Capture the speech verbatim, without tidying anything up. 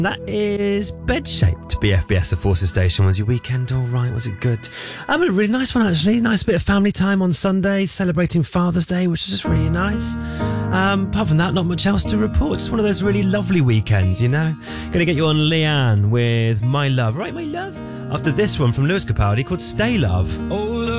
That is Bed Shaped, B F B S, the Forces Station. Was your weekend all right? Was it good? Um, a really nice one, actually. Nice bit of family time on Sunday, celebrating Father's Day, which is just really nice. Um, apart from that, not much else to report. Just one of those really lovely weekends, you know? Going to get you on Leanne with My Love. Right, My Love? After this one from Lewis Capaldi called Stay Love. Oh,